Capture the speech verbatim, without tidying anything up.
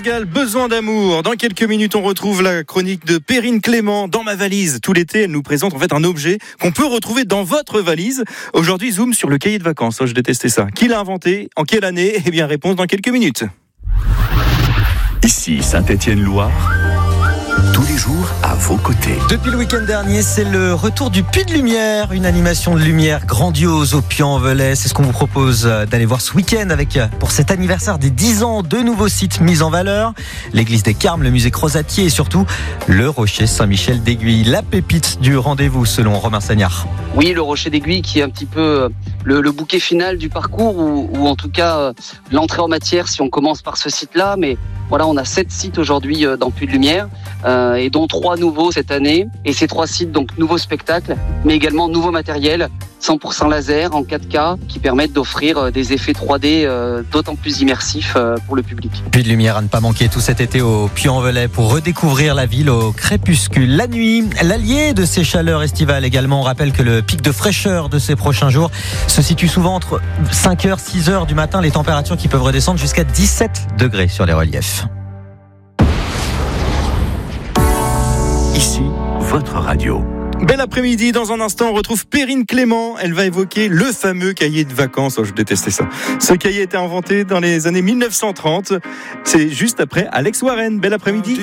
Gall, besoin d'amour. Dans quelques minutes, on retrouve la chronique de Perrine Clément dans ma valise. Tout l'été, elle nous présente en fait un objet qu'on peut retrouver dans votre valise. Aujourd'hui, zoom sur le cahier de vacances. Oh, je détestais ça. Qui l'a inventé? En quelle année? Eh bien, réponse dans quelques minutes. Ici Saint-Étienne-Loire. Tous les jours à vos côtés. Depuis le week-end dernier, c'est le retour du Puy de Lumière, une animation de lumière grandiose au Puy-en-Velay. C'est ce qu'on vous propose d'aller voir ce week-end avec, pour cet anniversaire des dix ans, deux nouveaux sites mis en valeur. L'église des Carmes, le musée Crozatier et surtout le rocher Saint-Michel d'Aiguille. La pépite du rendez-vous selon Romain Sagnard. Oui, le rocher d'Aiguille qui est un petit peu le, le bouquet final du parcours ou, ou en tout cas euh, l'entrée en matière si on commence par ce site-là. Mais voilà, on a sept sites aujourd'hui euh, dans Puy de Lumière euh, et dont trois nouveaux cette année. Et ces trois sites, donc nouveaux spectacles, mais également nouveau matériel, cent pour cent laser en quatre K qui permettent d'offrir euh, des effets trois D euh, d'autant plus immersifs euh, pour le public. Puy de Lumière à ne pas manquer tout cet été au Puy-en-Velay pour redécouvrir la ville au crépuscule. La nuit, l'allié de ces chaleurs estivales également. On rappelle que le pic de fraîcheur de ces prochains jours se situe souvent entre cinq heures, six heures du matin. Les températures qui peuvent redescendre jusqu'à dix-sept degrés sur les reliefs. Ici, votre radio. Bel après-midi, dans un instant, on retrouve Perrine Clément. Elle va évoquer le fameux cahier de vacances. Oh, je détestais ça. Ce cahier a été inventé dans les années mille neuf cent trente. C'est juste après Alex Warren. Bel après-midi.